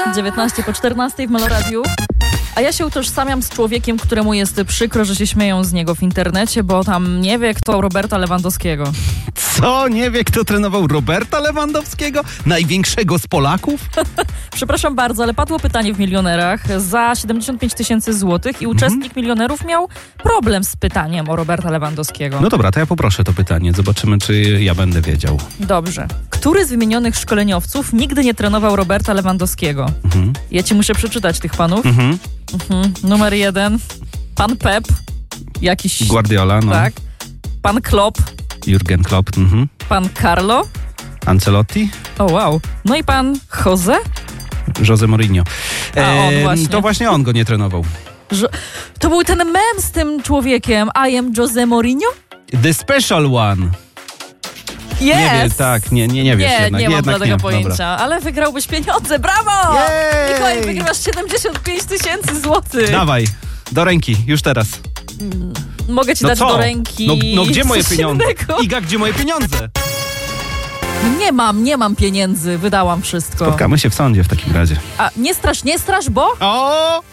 19 po 14 w Meloradiu. A ja się utożsamiam z człowiekiem, któremu jest przykro, że się śmieją z niego w internecie, bo tam nie wie, kto Roberta Lewandowskiego. Co? Nie wie, kto trenował Roberta Lewandowskiego? Największego z Polaków? Przepraszam bardzo, ale padło pytanie w Milionerach za 75 000 złotych i uczestnik Milionerów miał problem z pytaniem o Roberta Lewandowskiego. No dobra, to ja poproszę to pytanie. Zobaczymy, czy ja będę wiedział. Dobrze. Który z wymienionych szkoleniowców nigdy nie trenował Roberta Lewandowskiego? Ja ci muszę przeczytać tych panów. Numer 1. Pan Pep. Jakiś... Guardiola, no. Tak. Pan Klopp. Jurgen Klopp. Pan Carlo. Ancelotti. O wow. No i pan Jose? Jose Mourinho. On właśnie. To właśnie on go nie trenował. To był ten mem z tym człowiekiem. I am Jose Mourinho? The special one. Yes! Nie wiesz, tak, nie wiesz jednak. Nie mam jednak tego nie. pojęcia, Dobra. ale wygrałbyś pieniądze. Brawo! Jej! Mikołaj, wygrywasz 75 000 złotych. Dawaj, do ręki, już teraz. Mogę ci No dać co? do ręki. No gdzie moje coś pieniądze? innego. Iga, gdzie moje pieniądze? Nie mam pieniędzy, wydałam wszystko. Spotkamy się w sądzie w takim razie. A nie strasz, bo... O!